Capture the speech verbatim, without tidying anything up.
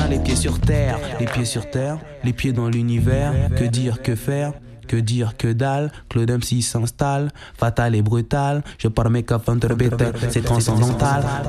bien les pieds sur terre, les pieds sur terre, les pieds dans l'univers. Que dire, que faire? Que dire, que dalle, Claude M C s'installe, fatal et brutal, je pars mes coffres better, c'est transcendantal.